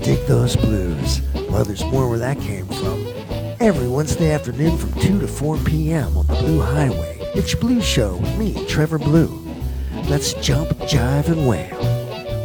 dig those blues. Well, there's more where that came from. Every Wednesday afternoon from 2 to 4 p.m. on the Blue Highway. It's your Blues Show with me, Trevor Blue. Let's jump, jive, and wail.